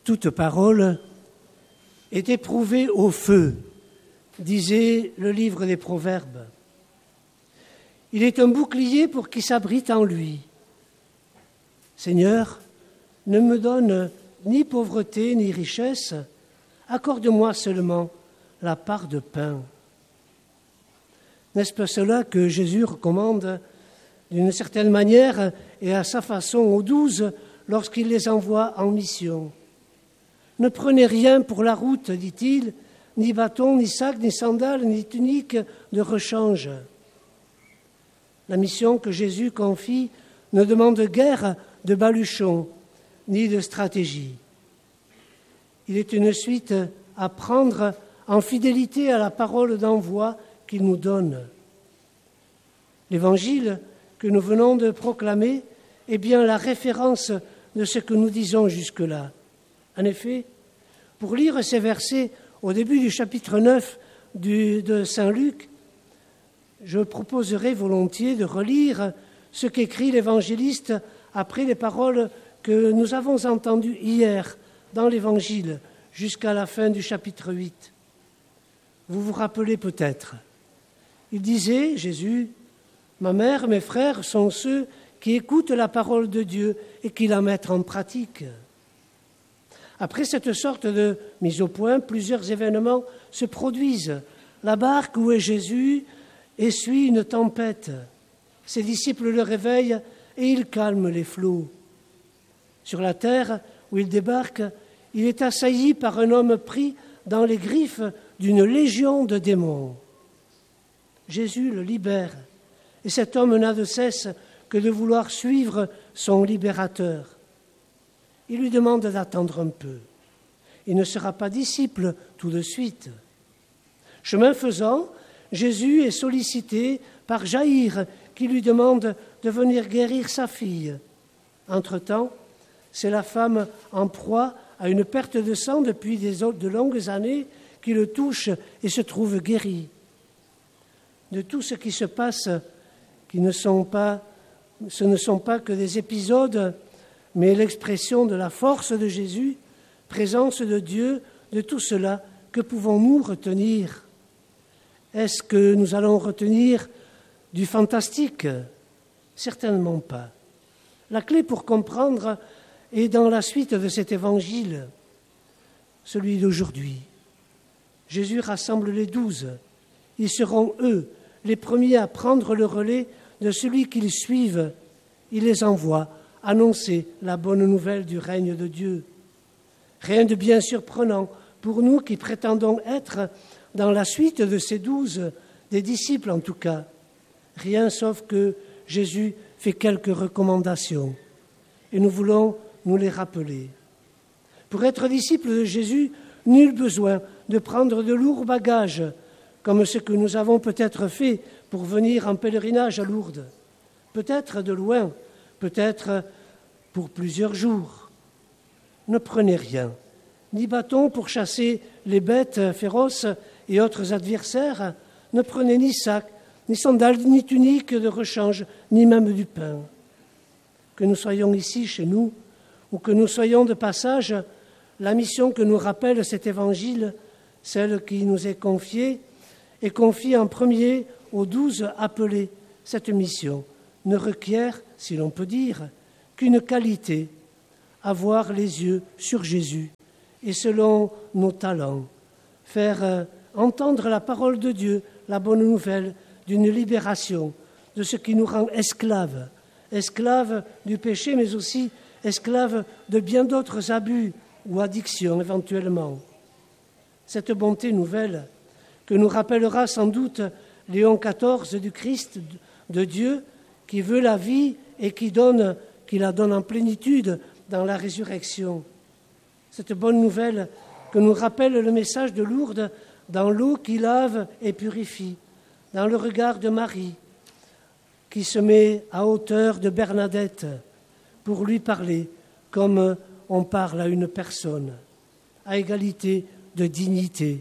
toute parole est éprouvée au feu, disait le livre des Proverbes. Il est un bouclier pour qui s'abrite en lui. Seigneur, ne me donne ni pauvreté ni richesse, accorde-moi seulement la part de pain. N'est-ce pas cela que Jésus recommande d'une certaine manière et à sa façon aux 12 lorsqu'il les envoie en mission? Ne prenez rien pour la route, dit-il, ni bâton, ni sac, ni sandales, ni tunique de rechange. La mission que Jésus confie ne demande guère de baluchons ni de stratégie. Il est une suite à prendre en fidélité à la parole d'envoi qu'il nous donne. L'Évangile que nous venons de proclamer est bien la référence de ce que nous disons jusque-là. En effet, pour lire ces versets au début du chapitre 9 de Saint Luc, je proposerai volontiers de relire ce qu'écrit l'évangéliste après les paroles que nous avons entendues hier dans l'Évangile jusqu'à la fin du chapitre 8. Vous vous rappelez peut-être. Il disait, Jésus, « Ma mère, mes frères sont ceux qui écoutent la parole de Dieu et qui la mettent en pratique. » Après cette sorte de mise au point, plusieurs événements se produisent. La barque où est Jésus essuie une tempête. Ses disciples le réveillent et il calme les flots. Sur la terre où il débarque, il est assailli par un homme pris dans les griffes d'une légion de démons. Jésus le libère et cet homme n'a de cesse que de vouloir suivre son libérateur. Il lui demande d'attendre un peu. Il ne sera pas disciple tout de suite. Chemin faisant, Jésus est sollicité par Jaïr qui lui demande de venir guérir sa fille. Entre-temps, c'est la femme en proie à une perte de sang depuis de longues années qui le touche et se trouve guérie. De tout ce qui se passe, ce ne sont pas que des épisodes, mais l'expression de la force de Jésus, présence de Dieu, de tout cela, que pouvons-nous retenir? Est-ce que nous allons retenir du fantastique? Certainement pas. La clé pour comprendre est dans la suite de cet évangile, celui d'aujourd'hui. Jésus rassemble les 12. Ils seront, eux, les premiers à prendre le relais de celui qu'ils suivent. Il les envoie annoncer la bonne nouvelle du règne de Dieu. Rien de bien surprenant pour nous qui prétendons être dans la suite de ces 12, des disciples en tout cas. Rien sauf que Jésus fait quelques recommandations et nous voulons nous les rappeler. Pour être disciple de Jésus, nul besoin de prendre de lourds bagages comme ce que nous avons peut-être fait pour venir en pèlerinage à Lourdes. Peut-être de loin, peut-être pour plusieurs jours. Ne prenez rien, ni bâton pour chasser les bêtes féroces et autres adversaires, ne prenez ni sac, ni sandales, ni tunique de rechange, ni même du pain. Que nous soyons ici chez nous, ou que nous soyons de passage, la mission que nous rappelle cet évangile, celle qui nous est confiée en premier aux 12 appelés. Cette mission ne requiert, si l'on peut dire, qu'une qualité, avoir les yeux sur Jésus et selon nos talents, faire entendre la parole de Dieu, la bonne nouvelle d'une libération, de ce qui nous rend esclaves du péché, mais aussi esclaves de bien d'autres abus ou addictions éventuellement. Cette bonté nouvelle que nous rappellera sans doute Léon XIV du Christ, de Dieu, qui veut la vie et qui la donne en plénitude dans la résurrection. Cette bonne nouvelle que nous rappelle le message de Lourdes dans l'eau qui lave et purifie, dans le regard de Marie, qui se met à hauteur de Bernadette pour lui parler comme on parle à une personne, à égalité de dignité.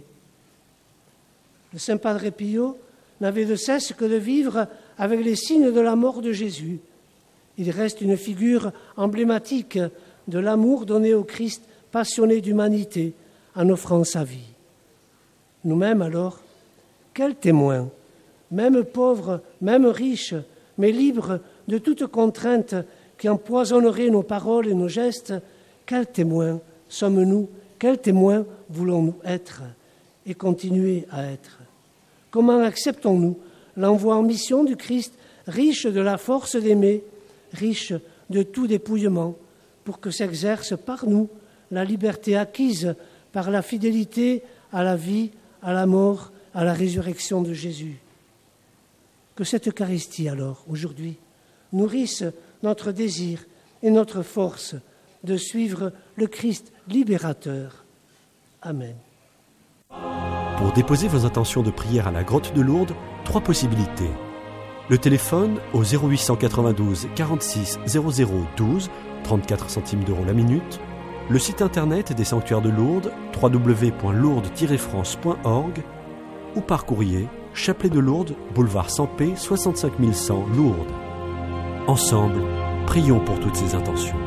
Le Saint Padre Pio n'avait de cesse que de vivre avec les signes de la mort de Jésus. Il reste une figure emblématique de l'amour donné au Christ passionné d'humanité en offrant sa vie. Nous-mêmes alors, quels témoins, même pauvres, même riches, mais libres de toute contrainte qui empoisonnerait nos paroles et nos gestes, quels témoins sommes-nous, quels témoins voulons-nous être et continuer à être? Comment acceptons-nous l'envoi en mission du Christ, riche de la force d'aimer, riche de tout dépouillement, pour que s'exerce par nous la liberté acquise par la fidélité à la vie, à la mort, à la résurrection de Jésus? Que cette Eucharistie, alors, aujourd'hui, nourrisse notre désir et notre force de suivre le Christ libérateur. Amen. Pour déposer vos intentions de prière à la Grotte de Lourdes, 3 possibilités. Le téléphone au 0892 46 00 12, 34 centimes d'euros la minute. Le site internet des Sanctuaires de Lourdes, www.lourdes-france.org, ou par courrier, Chapelet de Lourdes, boulevard Sampé, 65 100 Lourdes. Ensemble, prions pour toutes ces intentions.